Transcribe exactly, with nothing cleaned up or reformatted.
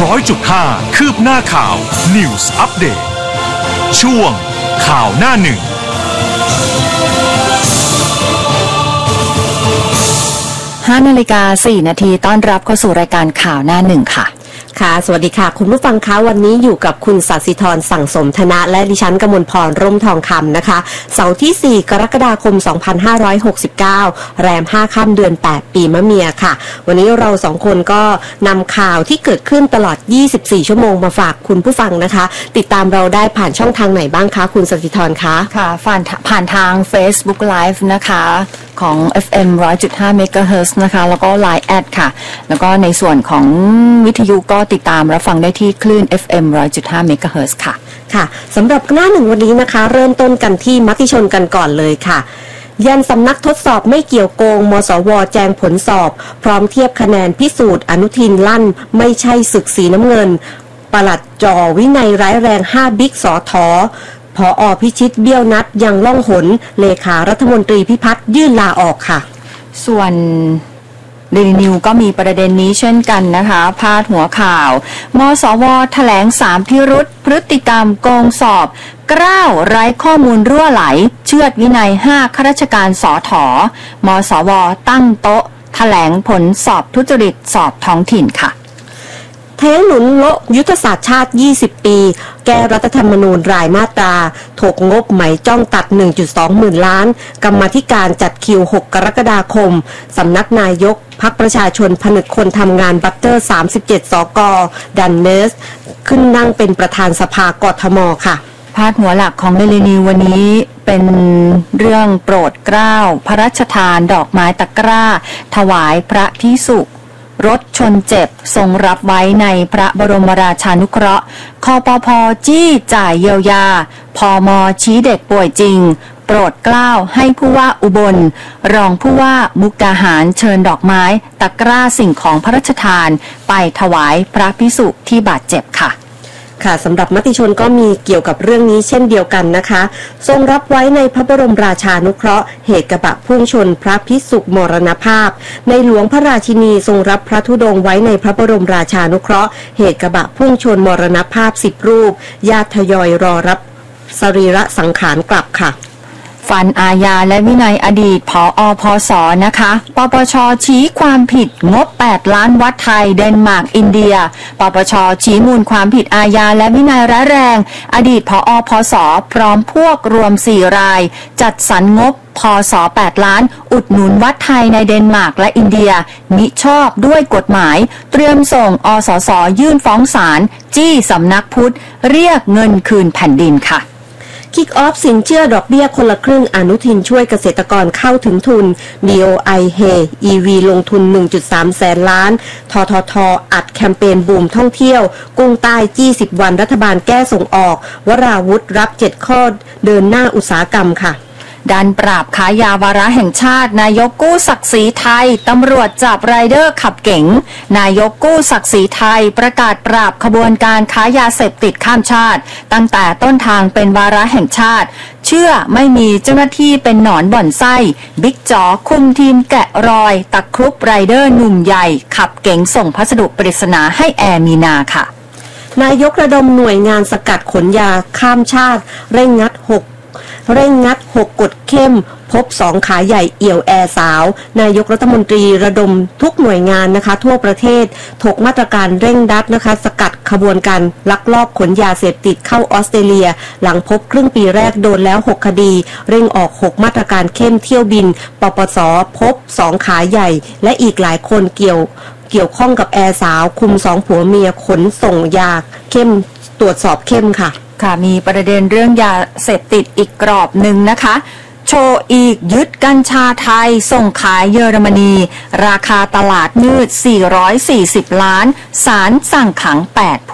ร้อยจุดห้าคืบหน้าข่าว News Update ช่วงข่าวหน้าหนึ่งห้านาฬิกาสี่นาทีต้อนรับเข้าสู่รายการข่าวหน้าหนึ่งค่ะค่ะสวัสดีค่ะคุณผู้ฟังคะวันนี้อยู่กับคุณศศิธรสั่งสมธนะและดิฉันกมลพรร่มทองคำนะคะเสาร์ที่สี่กรกฎาคมสองพันห้าร้อยหกสิบเก้าแรมห้าค่ำเดือนแปดปีมะเมียค่ะวันนี้เราสองคนก็นำข่าวที่เกิดขึ้นตลอดยี่สิบสี่ชั่วโมงมาฝากคุณผู้ฟังนะคะติดตามเราได้ผ่านช่องทางไหนบ้างคะคุณศศิธรคะค่ะผ่านผ่านทาง Facebook Live นะคะของ เอฟ เอ็ม หนึ่งร้อยจุดห้า เมกะเฮิรตซ์นะคะแล้วก็ ไลน์ แอดค่ะแล้วก็ในส่วนของวิทยุก็ติดตามรับฟังได้ที่คลื่น เอฟ เอ็ม หนึ่งร้อยจุดห้า เมกะเฮิรตซ์ค่ะค่ะสำหรับหน้าหนึ่งวันนี้นะคะเริ่มต้นกันที่มติชนกันก่อนเลยค่ะยันสำนักทดสอบไม่เกี่ยวโกงมสวแจงผลสอบพร้อมเทียบคะแนนพิสูจน์อนุทินลั่นไม่ใช่ศึกสีน้ำเงินปลัดจ่อวินัยร้ายแรงห้าบิ๊กสอทอผอ.พิชิตเบี้ยวนัดยังล่องหนเลขารัฐมนตรีพิพัฒน์ยื่นลาออกค่ะส่วนเดลินิวก็มีประเด็นนี้เช่นกันนะคะพาดหัวข่าวมสวแถลงสามพิรุธพฤติกรรมโกงสอบกล้าวไร้ข้อมูลรั่วไหลเชือดวินัยห้าข้าราชการสถมสวตั้งโต๊ะแถลงผลสอบทุจริตสอบท้องถิ่นค่ะแท้งหนุนโลยุทธศาสตร์ชาติยี่สิบปีแก้รัฐธรรมนูญรายมาตราถกงบไหมจ้องตัด หนึ่งจุดสอง หมื่นล้านกรรมาธิการจัดคิวหกกรกฎาคมสำนักนายกพรรคประชาชนผนึกคนทำงานบัตเตอร์สามสิบเจ็ดสกดันเนสขึ้นนั่งเป็นประธานสภากทมค่ะพาดหัวหลักของเดลินิววันนี้เป็นเรื่องโปรดเกล้าพระราชทานดอกไม้ตะกร้าถวายพระภิกษุรถชนเจ็บทรงรับไว้ในพระบรมราชานุเคราะห์คปภ.จี้จ่ายเยียวยาพม.ชี้เด็กป่วยจริงโปรดเกล้าให้ผู้ว่าอุบลรองผู้ว่ามุกดาหารเชิญดอกไม้ตะกร้าสิ่งของพระราชทานไปถวายพระภิกษุที่บาดเจ็บค่ะค่ะสำหรับมติชนก็มีเกี่ยวกับเรื่องนี้เช่นเดียวกันนะคะทรงรับไว้ในพระบรมราชานุเคราะห์เหตุกระบะพุ่งชนพระภิกษุมรณภาพในหลวงพระราชินีทรงรับพระธุดงค์ไว้ในพระบรมราชานุเคราะห์เหตุกระบะพุ่งชนมรณภาพสิบรูปญาติทยอยรอรับสรีระสังขารกลับค่ะฟันอาญาและวินัยอดีตผอ.พศ.นะคะปปช.ชี้ความผิดงบแปดล้านวัดไทยเดนมาร์กอินเดียปปช.ชี้มูลความผิดอาญาและวินัยร้ายแรงอดีตผอ.พศ.พร้อมพวกรวมสี่รายจัดสรรงบพศ.แปดล้านอุดหนุนวัดไทยในเดนมาร์กและอินเดียมิชอบด้วยกฎหมายเตรียมส่งอสส.ยื่นฟ้องศาลจี้สำนักพุทธเรียกเงินคืนแผ่นดินค่ะคิกออฟสินเชื่อดอกเบี้ยคนละครึ่งอนุทินช่วยเกษตรกรเข้าถึงทุน บี โอ ไอ เฮ อี วี ลงทุน หนึ่งจุดสาม แสนล้านททท.อัดแคมเปญบูมท่องเที่ยวกุ้งใต้จี้สิบวันรัฐบาลแก้ส่งออกวราวุธรับเจ็ดข้อเดินหน้าอุตสาหกรรมค่ะดันปราบค้ายาวาระแห่งชาตินายกกู้ศักดิ์ศรีไทยตำรวจจับไรเดอร์ขับเก๋งนายกกู้ศักดิ์ศรีไทยประกาศปราบขบวนการค้ายาเสพติดข้ามชาติตั้งแต่ต้นทางเป็นวาระแห่งชาติเชื่อไม่มีเจ้าหน้าที่เป็นหนอนบ่อนไส้บิ๊กจ๋อคุมทีมแกะรอยตะครุบไรเดอร์หนุ่มใหญ่ขับเก๋งส่งพัสดุปริศนาให้แอร์มีนาค่ะนายกระดมหน่วยงานสกัดขนยาข้ามชาติเร่งงัดหกเร่งงัดหกกฎเข้มพบสองขาใหญ่เอี่ยวแอร์สาวนายกรัฐมนตรีระดมทุกหน่วยงานนะคะทั่วประเทศถกมาตรการเร่งรัดนะคะสกัดขบวนการลักลอบขนยาเสพติดเข้าออสเตรเลียหลังพบครึ่งปีแรกโดนแล้วหกคดีเร่งออกหกมาตรการเข้มเที่ยวบินปปสพบสองขาใหญ่และอีกหลายคนเกี่ยวเกี่ยวข้องกับแอร์สาวคุมสองผัวเมียขนส่งยาเข้มตรวจสอบเข้มค่ะค่ะมีประเด็นเรื่องยาเสพติดอีกกรอบหนึ่งนะคะโชว์อีกยึดกัญชาไทยส่งขายเยอรมนีราคาตลาดมืดสี่ร้อยสี่สิบล้านศาลสั่งขังแปด